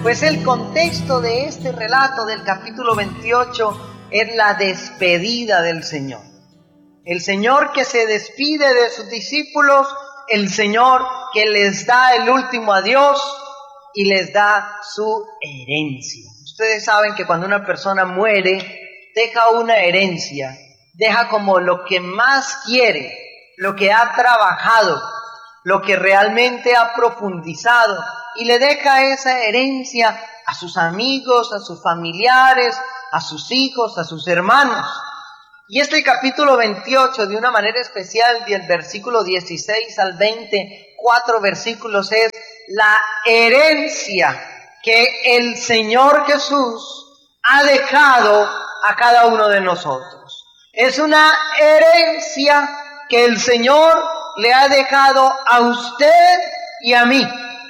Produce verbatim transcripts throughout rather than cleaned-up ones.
Pues el contexto de este relato del capítulo veintiocho es la despedida del Señor. El Señor que se despide de sus discípulos, el Señor que les da el último adiós y les da su herencia. Ustedes saben que cuando una persona muere, deja una herencia, deja como lo que más quiere, lo que ha trabajado, lo que realmente ha profundizado, y le deja esa herencia a sus amigos, a sus familiares, a sus hijos, a sus hermanos. Y este capítulo veintiocho, de una manera especial, del versículo dieciséis al veinte, cuatro versículos, es la herencia que el Señor Jesús ha dejado a cada uno de nosotros. Es una herencia que el Señor le ha dejado a usted y a mí.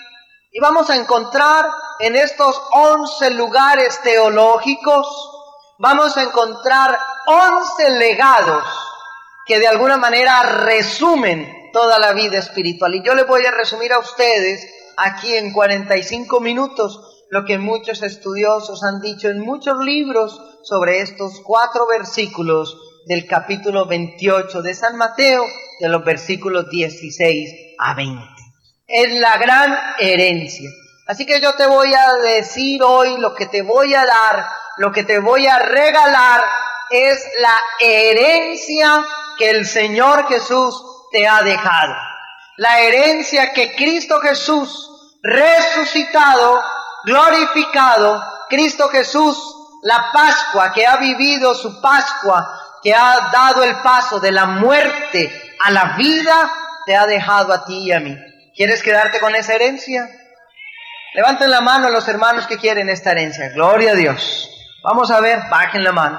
Y vamos a encontrar en estos once lugares teológicos, vamos a encontrar once legados que de alguna manera resumen toda la vida espiritual. Y yo les voy a resumir a ustedes aquí en cuarenta y cinco minutos lo que muchos estudiosos han dicho en muchos libros sobre estos cuatro versículos del capítulo veintiocho de San Mateo, de los versículos dieciséis a veinte. Es la gran herencia. Así que yo te voy a decir hoy, lo que te voy a dar, lo que te voy a regalar, es la herencia que el Señor Jesús te ha dejado. La herencia que Cristo Jesús, resucitado, glorificado, Cristo Jesús, la Pascua, que ha vivido su Pascua, que ha dado el paso de la muerte a la vida, te ha dejado a ti y a mí. ¿Quieres quedarte con esa herencia? Levanten la mano los hermanos que quieren esta herencia. Gloria a Dios. Vamos a ver, bajen la mano.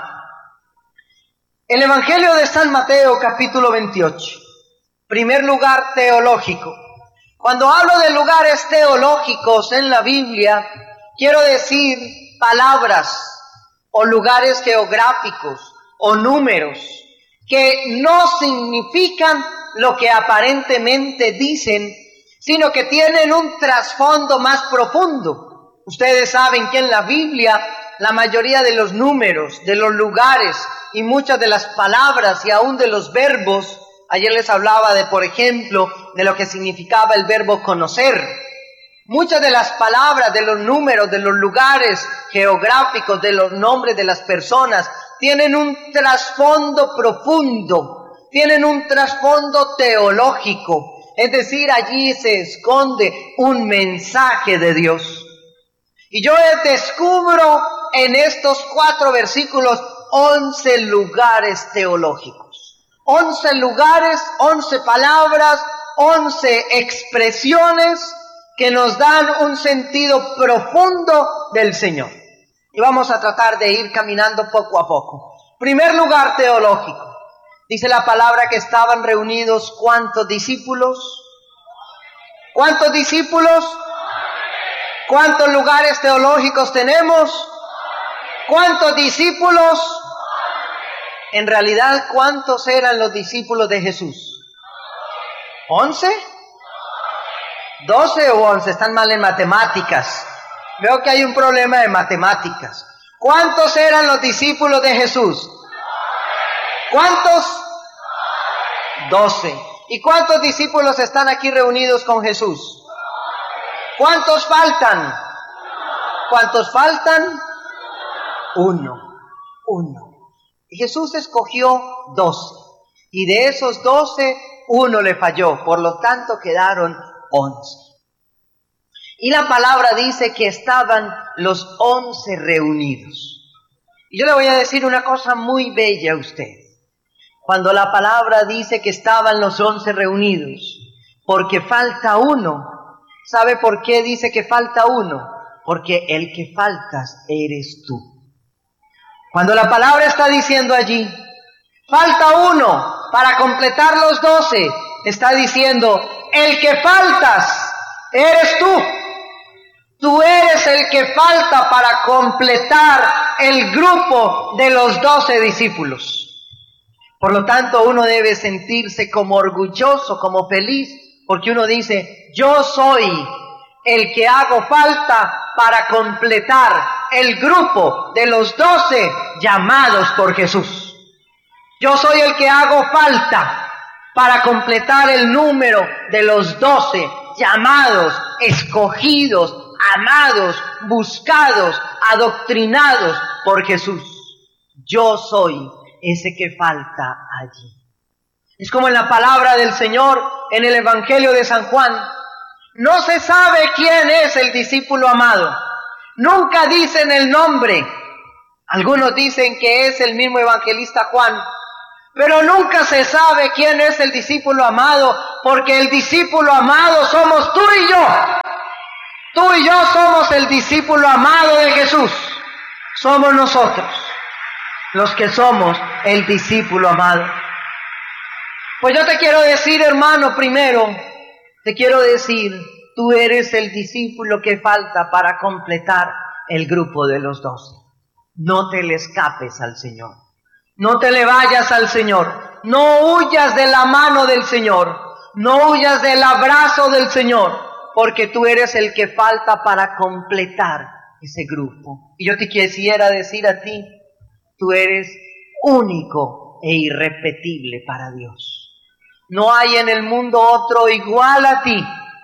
El Evangelio de San Mateo, capítulo veintiocho. Primer lugar teológico. Cuando hablo de lugares teológicos en la Biblia, quiero decir palabras o lugares geográficos o números que no significan lo que aparentemente dicen, sino que tienen un trasfondo más profundo. Ustedes saben que en la Biblia la mayoría de los números, de los lugares y muchas de las palabras y aún de los verbos, ayer les hablaba de, por ejemplo, de lo que significaba el verbo conocer. Muchas de las palabras, de los números, de los lugares geográficos, de los nombres de las personas, tienen un trasfondo profundo, tienen un trasfondo teológico. Es decir, allí se esconde un mensaje de Dios. Y yo descubro en estos cuatro versículos once lugares teológicos. Once lugares, once palabras, once expresiones que nos dan un sentido profundo del Señor. Y vamos a tratar de ir caminando poco a poco. Primer lugar teológico. Dice la palabra que estaban reunidos ¿cuántos discípulos? ¿Cuántos discípulos? ¿Cuántos lugares teológicos tenemos? ¿Cuántos discípulos? En realidad, ¿cuántos eran los discípulos de Jesús? ¿Once? ¿Doce o once? Están mal en matemáticas. Veo que hay un problema de matemáticas. ¿Cuántos eran los discípulos de Jesús? ¿Cuántos? Doce. ¿Y cuántos discípulos están aquí reunidos con Jesús? ¿Cuántos faltan? ¿Cuántos faltan? Uno. Uno. Y Jesús escogió doce. Y de esos doce, uno le falló. Por lo tanto, quedaron once. Y la palabra dice que estaban los once reunidos. Y yo le voy a decir una cosa muy bella a usted. Cuando la palabra dice que estaban los once reunidos, porque falta uno. ¿Sabe por qué dice que falta uno? Porque el que faltas eres tú. Cuando la palabra está diciendo allí, falta uno para completar los doce, está diciendo, el que faltas eres tú. Tú eres el que falta para completar el grupo de los doce discípulos. Por lo tanto, uno debe sentirse como orgulloso, como feliz, porque uno dice, yo soy el que hago falta para completar el grupo de los doce llamados por Jesús. Yo soy el que hago falta para completar el número de los doce llamados, escogidos, amados, buscados, adoctrinados por Jesús. Yo soy ese que falta allí. Es como en la palabra del Señor en el Evangelio de San Juan. No se sabe quién es el discípulo amado. Nunca dicen el nombre. Algunos dicen que es el mismo evangelista Juan, pero nunca se sabe quién es el discípulo amado, porque el discípulo amado somos tú y yo. Tú y yo somos el discípulo amado de Jesús. Somos nosotros los que somos el discípulo amado. Pues yo te quiero decir, hermano, primero, te quiero decir, tú eres el discípulo que falta para completar el grupo de los doce. No te le escapes al Señor. No te le vayas al Señor. No huyas de la mano del Señor. No huyas del abrazo del Señor, porque tú eres el que falta para completar ese grupo. Y yo te quisiera decir a ti, tú eres único e irrepetible para Dios. No hay en el mundo otro igual a ti.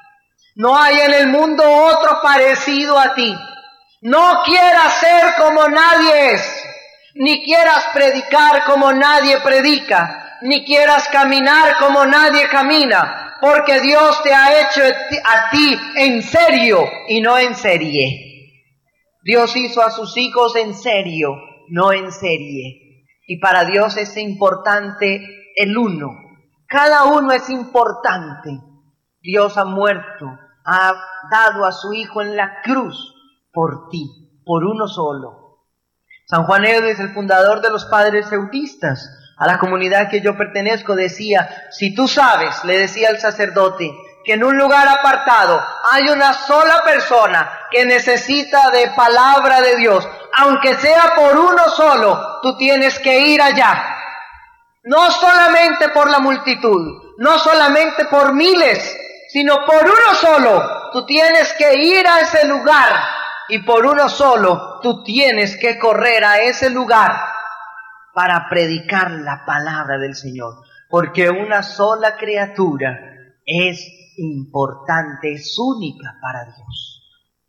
No hay en el mundo otro parecido a ti. No quieras ser como nadie es, ni quieras predicar como nadie predica, ni quieras caminar como nadie camina, porque Dios te ha hecho a ti en serio y no en serie. Dios hizo a sus hijos en serio, no en serie. Y para Dios es importante el uno. Cada uno es importante. Dios ha muerto, ha dado a su Hijo en la cruz por ti, por uno solo. San Juan Eudes, el fundador de los padres seutistas, a la comunidad que yo pertenezco, decía, si tú sabes, le decía al sacerdote, que en un lugar apartado hay una sola persona que necesita de palabra de Dios, aunque sea por uno solo, tú tienes que ir allá. No solamente por la multitud, no solamente por miles, sino por uno solo. Tú tienes que ir a ese lugar y por uno solo tú tienes que correr a ese lugar para predicar la palabra del Señor. Porque una sola criatura es importante, es única para Dios.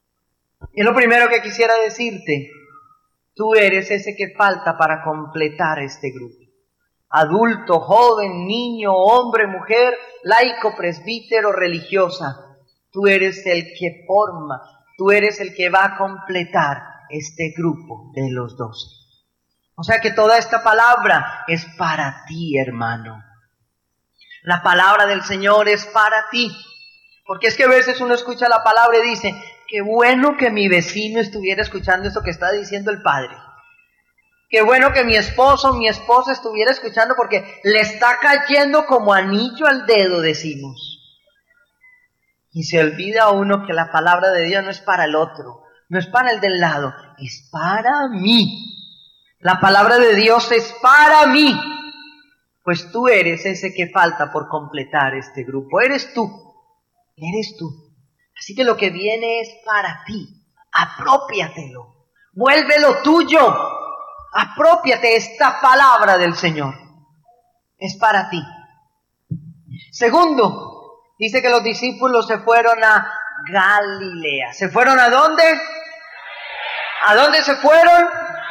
Y es lo primero que quisiera decirte. Tú eres ese que falta para completar este grupo. Adulto, joven, niño, hombre, mujer, laico, presbítero, religiosa. Tú eres el que forma, tú eres el que va a completar este grupo de los doce. O sea que toda esta palabra es para ti, hermano. La palabra del Señor es para ti. Porque es que a veces uno escucha la palabra y dice, qué bueno que mi vecino estuviera escuchando esto que está diciendo el Padre. Qué bueno que mi esposo, mi esposa estuviera escuchando porque le está cayendo como anillo al dedo, decimos. Y se olvida uno que la palabra de Dios no es para el otro, no es para el del lado, es para mí. La palabra de Dios es para mí. Pues tú eres ese que falta por completar este grupo. Eres tú, eres tú. Así que lo que viene es para ti. Apropiatelo, vuélvelo tuyo. Apropiate esta palabra del Señor. Es para ti. Segundo, dice que los discípulos se fueron a Galilea. ¿Se fueron a dónde? ¿A dónde se fueron?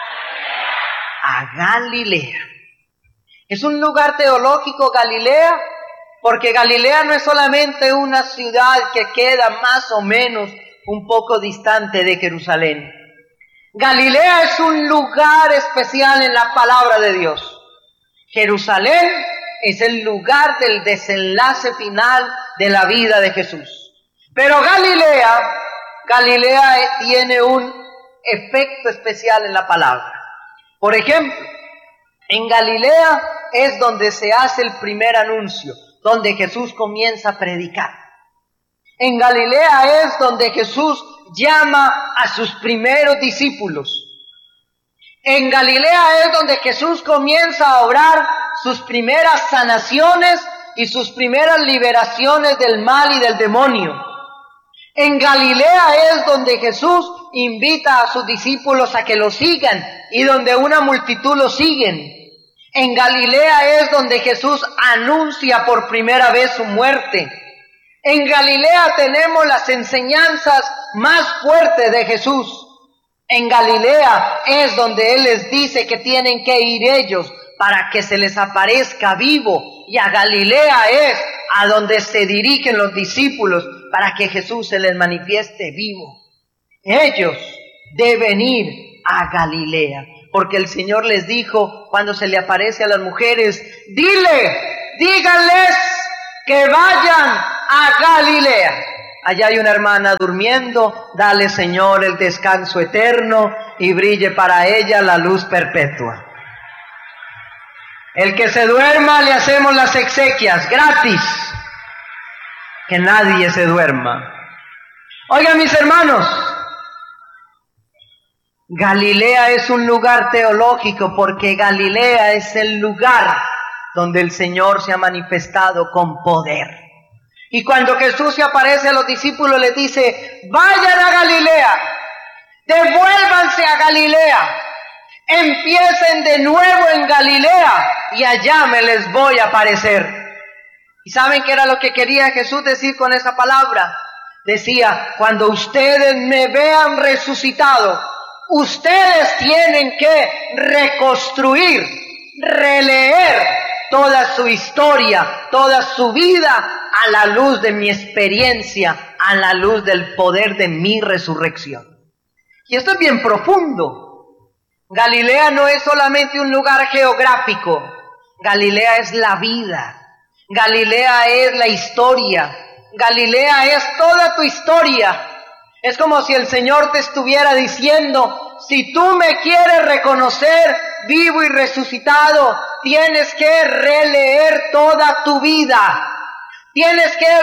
A Galilea. Es un lugar teológico, Galilea, porque Galilea no es solamente una ciudad que queda más o menos un poco distante de Jerusalén. Galilea es un lugar especial en la palabra de Dios. Jerusalén es el lugar del desenlace final de la vida de Jesús. Pero Galilea, Galilea tiene un efecto especial en la palabra. Por ejemplo, en Galilea es donde se hace el primer anuncio, donde Jesús comienza a predicar. En Galilea es donde Jesús llama a sus primeros discípulos. En Galilea es donde Jesús comienza a obrar sus primeras sanaciones y sus primeras liberaciones del mal y del demonio. En Galilea es donde Jesús invita a sus discípulos a que lo sigan y donde una multitud lo siguen. En Galilea es donde Jesús anuncia por primera vez su muerte. En Galilea tenemos las enseñanzas más fuertes de Jesús. En Galilea es donde Él les dice que tienen que ir ellos para que se les aparezca vivo. Y a Galilea es a donde se dirigen los discípulos para que Jesús se les manifieste vivo. Ellos deben ir a Galilea, porque el Señor les dijo cuando se le aparece a las mujeres, dile, díganles que vayan a Galilea. Allá hay una hermana durmiendo, dale Señor el descanso eterno y brille para ella la luz perpetua. El que se duerma le hacemos las exequias gratis, que nadie se duerma. Oigan mis hermanos, Galilea es un lugar teológico porque Galilea es el lugar donde el Señor se ha manifestado con poder. Y cuando Jesús se aparece a los discípulos les dice, vayan a Galilea, devuélvanse a Galilea, empiecen de nuevo en Galilea y allá me les voy a aparecer. ¿Y saben qué era lo que quería Jesús decir con esa palabra? Decía, cuando ustedes me vean resucitado, ustedes tienen que reconstruir, releer toda su historia, toda su vida a la luz de mi experiencia, a la luz del poder de mi resurrección. Y esto es bien profundo. Galilea no es solamente un lugar geográfico, Galilea es la vida, Galilea es la historia, Galilea es toda tu historia. Es como si el Señor te estuviera diciendo, si tú me quieres reconocer vivo y resucitado, tienes que releer toda tu vida. Tienes que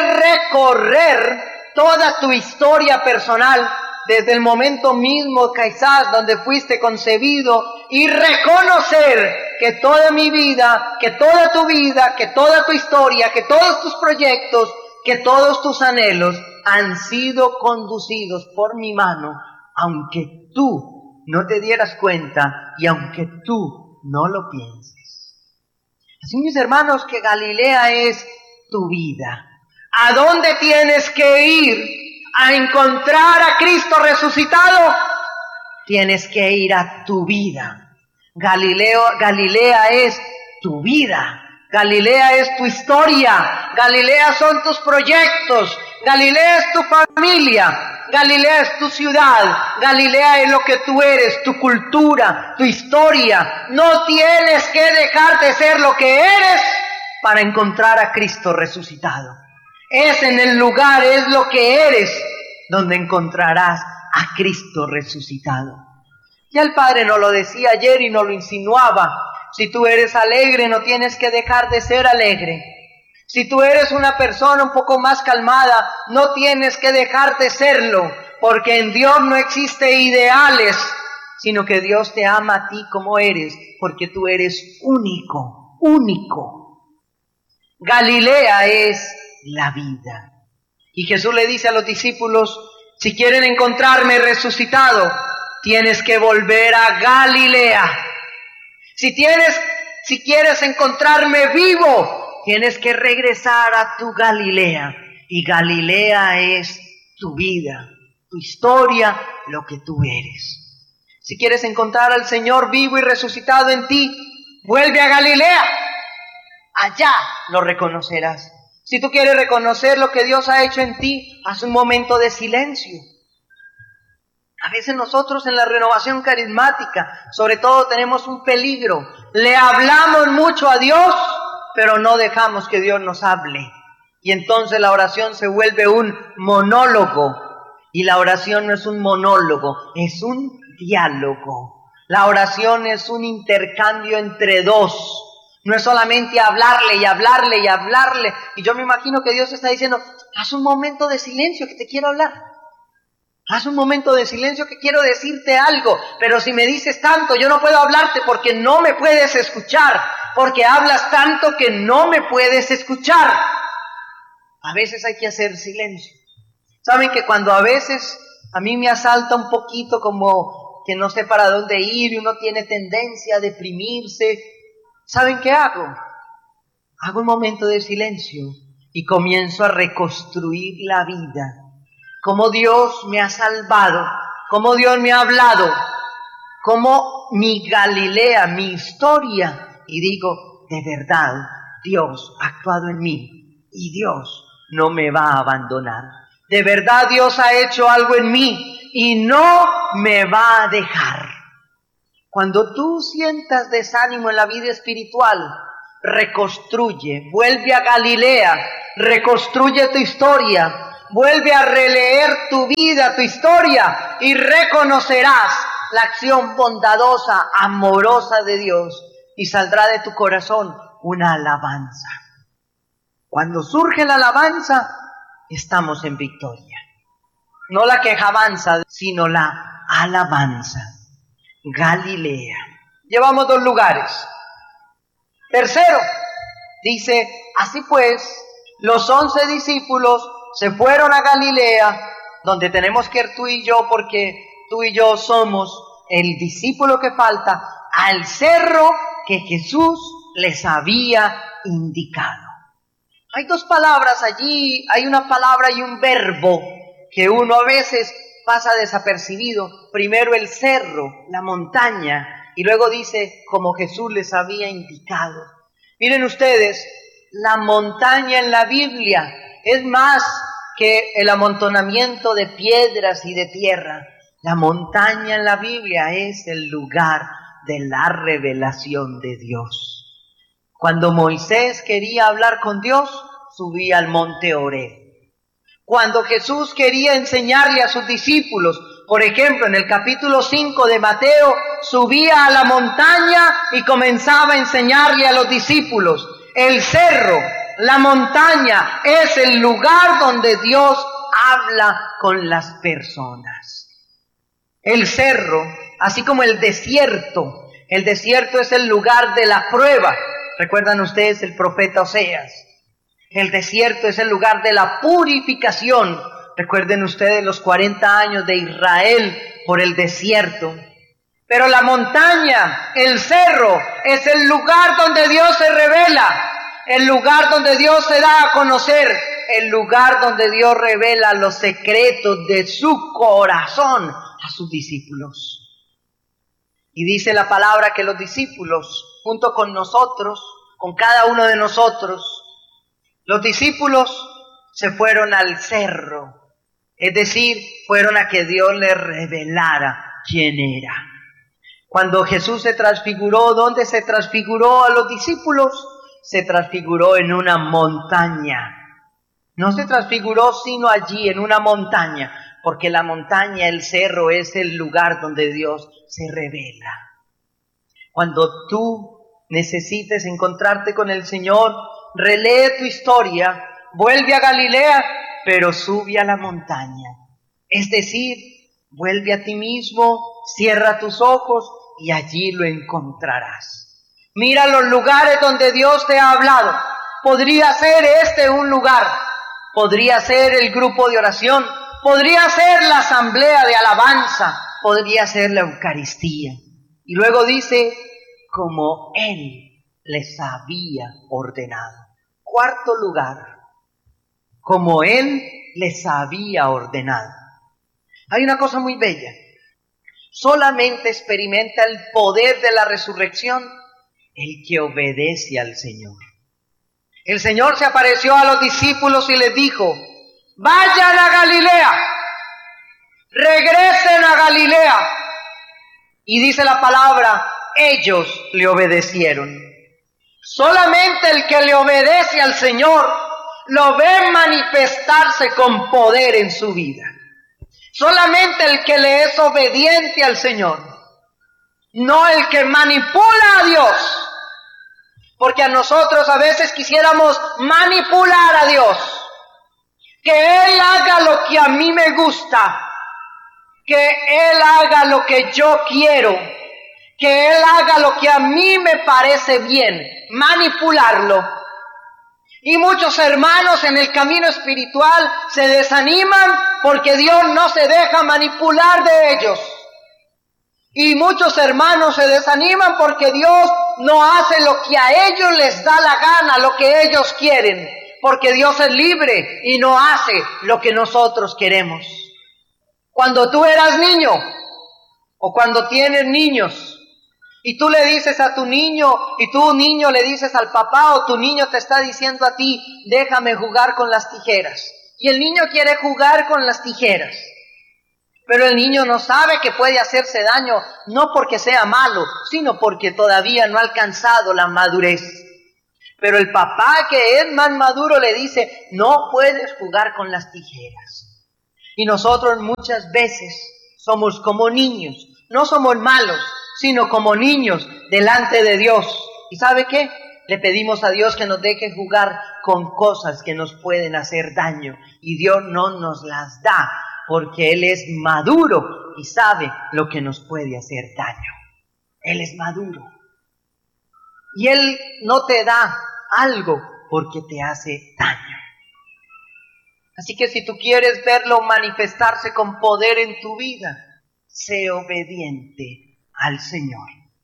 recorrer toda tu historia personal, desde el momento mismo quizás donde fuiste concebido, y reconocer que toda mi vida, que toda tu vida, que toda tu historia, que todos tus proyectos, que todos tus anhelos han sido conducidos por mi mano, aunque tú no te dieras cuenta y aunque tú no lo pienses. Así, mis hermanos, que Galilea es tu vida. ¿A dónde tienes que ir a encontrar a Cristo resucitado? Tienes que ir a tu vida. Galileo, Galilea es tu vida. Galilea es tu historia. Galilea son tus proyectos. Galilea es tu familia. Galilea es tu ciudad. Galilea es lo que tú eres, tu cultura, tu historia. No tienes que dejar de ser lo que eres para encontrar a Cristo resucitado. Es en el lugar, es lo que eres, donde encontrarás a Cristo resucitado. Ya el Padre nos lo decía ayer y nos lo insinuaba. Si tú eres alegre, no tienes que dejar de ser alegre. Si tú eres una persona un poco más calmada, no tienes que dejar de serlo, porque en Dios no existe ideales, sino que Dios te ama a ti como eres, porque tú eres único, único. Galilea es la vida. Y Jesús le dice a los discípulos, si quieren encontrarme resucitado, tienes que volver a Galilea. Si tienes, si quieres encontrarme vivo, tienes que regresar a tu Galilea. Y Galilea es tu vida, tu historia, lo que tú eres. Si quieres encontrar al Señor vivo y resucitado en ti, vuelve a Galilea. Allá lo reconocerás. Si tú quieres reconocer lo que Dios ha hecho en ti, haz un momento de silencio. A veces nosotros en la renovación carismática, sobre todo, tenemos un peligro. Le hablamos mucho a Dios, pero no dejamos que Dios nos hable. Y entonces la oración se vuelve un monólogo. Y la oración no es un monólogo, es un diálogo. La oración es un intercambio entre dos. No es solamente hablarle y hablarle y hablarle. Y yo me imagino que Dios está diciendo, haz un momento de silencio que te quiero hablar. Haz un momento de silencio que quiero decirte algo. Pero si me dices tanto, yo no puedo hablarte porque no me puedes escuchar. Porque hablas tanto que no me puedes escuchar. A veces hay que hacer silencio. Saben que cuando a veces a mí me asalta un poquito como que no sé para dónde ir y uno tiene tendencia a deprimirse, ¿saben qué hago? Hago un momento de silencio y comienzo a reconstruir la vida. Cómo Dios me ha salvado, cómo Dios me ha hablado, cómo mi Galilea, mi historia. Y digo, de verdad, Dios ha actuado en mí y Dios no me va a abandonar. De verdad Dios ha hecho algo en mí y no me va a dejar. Cuando tú sientas desánimo en la vida espiritual, reconstruye, vuelve a Galilea, reconstruye tu historia, vuelve a releer tu vida, tu historia, y reconocerás la acción bondadosa, amorosa de Dios, y saldrá de tu corazón una alabanza. Cuando surge la alabanza, estamos en victoria. No la quejabanza, sino la alabanza. Galilea. Llevamos dos lugares. Tercero, dice, así pues, los once discípulos se fueron a Galilea, donde tenemos que ir tú y yo, porque tú y yo somos el discípulo que falta, al cerro que Jesús les había indicado. Hay dos palabras allí, hay una palabra y un verbo que uno a veces pasa desapercibido. Primero el cerro, la montaña, y luego dice, como Jesús les había indicado. Miren ustedes, la montaña en la Biblia es más que el amontonamiento de piedras y de tierra. La montaña en la Biblia es el lugar de la revelación de Dios. Cuando Moisés quería hablar con Dios, subía al monte Horeb. Cuando Jesús quería enseñarle a sus discípulos, por ejemplo, en el capítulo cinco de Mateo, subía a la montaña y comenzaba a enseñarle a los discípulos. El cerro, la montaña, es el lugar donde Dios habla con las personas. El cerro, así como el desierto, el desierto es el lugar de la prueba. ¿Recuerdan ustedes el profeta Oseas? El desierto es el lugar de la purificación. Recuerden ustedes los cuarenta años de Israel por el desierto. Pero la montaña, el cerro, es el lugar donde Dios se revela, el lugar donde Dios se da a conocer, el lugar donde Dios revela los secretos de su corazón a sus discípulos. Y dice la palabra que los discípulos, junto con nosotros, con cada uno de nosotros, los discípulos se fueron al cerro, es decir, fueron a que Dios les revelara quién era. Cuando Jesús se transfiguró, ¿dónde se transfiguró a los discípulos? Se transfiguró en una montaña. No se transfiguró sino allí, en una montaña, porque la montaña, el cerro, es el lugar donde Dios se revela. Cuando tú necesites encontrarte con el Señor, relee tu historia, vuelve a Galilea, pero sube a la montaña. Es decir, vuelve a ti mismo, cierra tus ojos y allí lo encontrarás. Mira los lugares donde Dios te ha hablado. Podría ser este un lugar, podría ser el grupo de oración, podría ser la asamblea de alabanza, podría ser la Eucaristía. Y luego dice, como Él les había ordenado. Cuarto lugar, como Él les había ordenado. Hay una cosa muy bella. Solamente experimenta el poder de la resurrección el que obedece al Señor. El Señor se apareció a los discípulos y les dijo, vayan a Galilea, regresen a Galilea. Y dice la palabra, ellos le obedecieron. Solamente el que le obedece al Señor lo ve manifestarse con poder en su vida. Solamente el que le es obediente al Señor, no el que manipula a Dios. Porque a nosotros a veces quisiéramos manipular a Dios. Que Él haga lo que a mí me gusta. Que Él haga lo que yo quiero. Que Él haga lo que a mí me parece bien. Manipularlo. Y muchos hermanos en el camino espiritual se desaniman porque Dios no se deja manipular de ellos. Y muchos hermanos se desaniman porque Dios no hace lo que a ellos les da la gana, lo que ellos quieren. Porque Dios es libre y no hace lo que nosotros queremos. Cuando tú eras niño o cuando tienes niños y tú le dices a tu niño y tu niño le dices al papá o tu niño te está diciendo a ti, déjame jugar con las tijeras. Y el niño quiere jugar con las tijeras. Pero el niño no sabe que puede hacerse daño, no porque sea malo, sino porque todavía no ha alcanzado la madurez. Pero el papá, que es más maduro, le dice, no puedes jugar con las tijeras. Y nosotros muchas veces somos como niños, no somos malos, sino como niños delante de Dios. ¿Y sabe qué? Le pedimos a Dios que nos deje jugar con cosas que nos pueden hacer daño. Y Dios no nos las da, porque Él es maduro y sabe lo que nos puede hacer daño. Él es maduro. Y Él no te da algo porque te hace daño. Así que si tú quieres verlo manifestarse con poder en tu vida, sé obediente al Señor.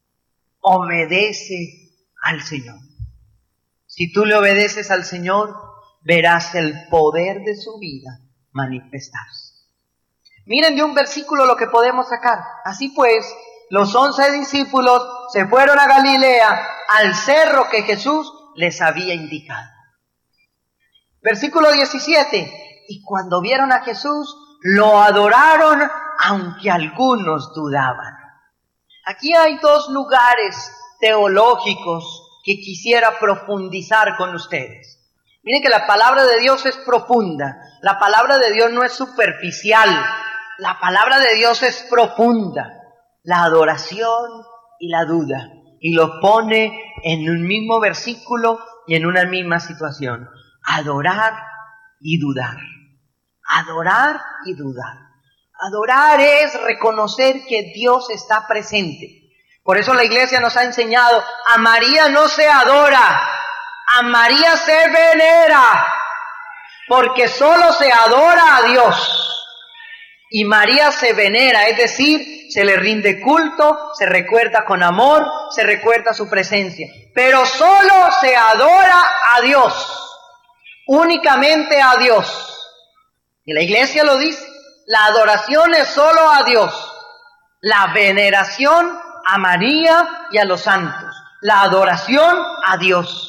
Obedece al Señor. Si tú le obedeces al Señor, verás el poder de su vida manifestarse. Miren de un versículo lo que podemos sacar. Así pues, los once discípulos se fueron a Galilea, al cerro que Jesús les había indicado. Versículo diecisiete. Y cuando vieron a Jesús, lo adoraron, aunque algunos dudaban. Aquí hay dos lugares teológicos que quisiera profundizar con ustedes. Miren que la palabra de Dios es profunda. La palabra de Dios no es superficial. La palabra de Dios es profunda. La adoración y la duda. Y lo pone en un mismo versículo y en una misma situación. Adorar y dudar. Adorar y dudar. Adorar es reconocer que Dios está presente. Por eso la iglesia nos ha enseñado, a María no se adora, a María se venera, porque solo se adora a Dios. Y María se venera, es decir, se le rinde culto, se recuerda con amor, se recuerda su presencia. Pero solo se adora a Dios, únicamente a Dios. Y la iglesia lo dice, la adoración es solo a Dios, la veneración a María y a los santos, la adoración a Dios.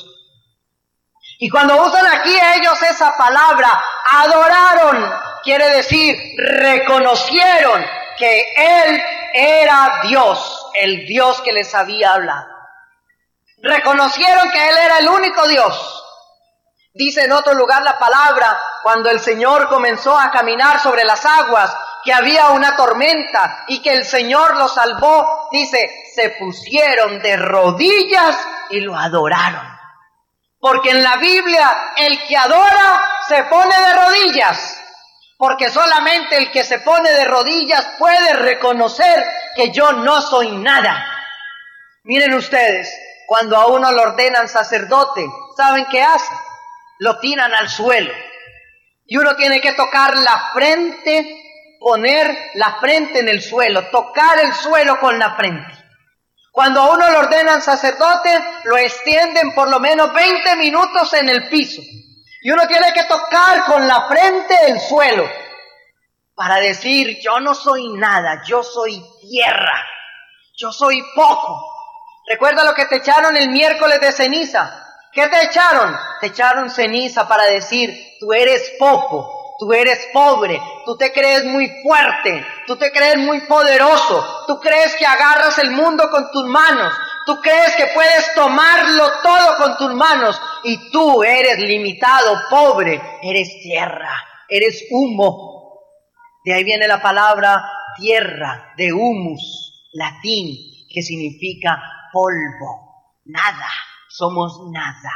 Y cuando usan aquí ellos esa palabra, adoraron, quiere decir, reconocieron que Él era Dios, el Dios que les había hablado. Reconocieron que Él era el único Dios. Dice en otro lugar la palabra, cuando el Señor comenzó a caminar sobre las aguas, que había una tormenta y que el Señor los salvó, dice, se pusieron de rodillas y lo adoraron. Porque en la Biblia el que adora se pone de rodillas, porque solamente el que se pone de rodillas puede reconocer que yo no soy nada. Miren ustedes, cuando a uno lo ordenan sacerdote, ¿saben qué hace? Lo tiran al suelo. Y uno tiene que tocar la frente, poner la frente en el suelo, tocar el suelo con la frente. Cuando a uno lo ordenan sacerdote, lo extienden por lo menos veinte minutos en el piso. Y uno tiene que tocar con la frente el suelo para decir, yo no soy nada, yo soy tierra, yo soy poco. ¿Recuerda lo que te echaron el miércoles de ceniza? ¿Qué te echaron? Te echaron ceniza para decir, tú eres poco, tú eres pobre, tú te crees muy fuerte, tú te crees muy poderoso, tú crees que agarras el mundo con tus manos, tú crees que puedes tomarlo todo con tus manos y tú eres limitado, pobre, eres tierra, eres humo. De ahí viene la palabra tierra, de humus, latín, que significa polvo, nada. Somos nada.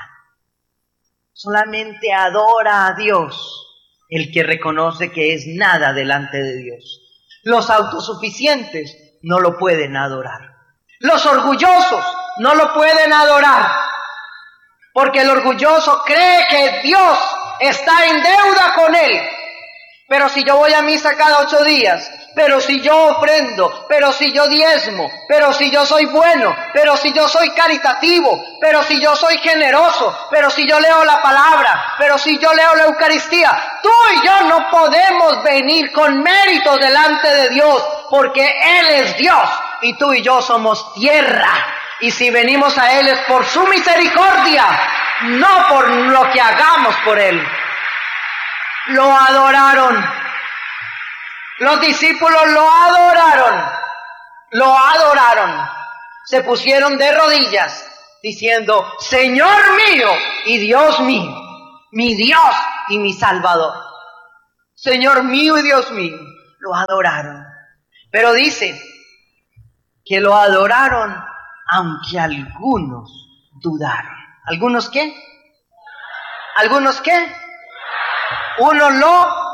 Solamente adora a Dios el que reconoce que es nada delante de Dios. Los autosuficientes no lo pueden adorar. Los orgullosos no lo pueden adorar. Porque el orgulloso cree que Dios está en deuda con él. Pero si yo voy a misa cada ocho días, pero si yo ofrendo, pero si yo diezmo, pero si yo soy bueno, pero si yo soy caritativo, pero si yo soy generoso, pero si yo leo la palabra, pero si yo leo la Eucaristía, tú y yo no podemos venir con mérito delante de Dios, porque Él es Dios y tú y yo somos tierra. Y si venimos a Él es por su misericordia, no por lo que hagamos por Él. Lo adoraron. Los discípulos lo adoraron. Lo adoraron. Se pusieron de rodillas diciendo, Señor mío y Dios mío, mi Dios y mi Salvador. Señor mío y Dios mío. Lo adoraron. Pero dice que lo adoraron aunque algunos dudaron. ¿Algunos qué? ¿Algunos qué? Uno lo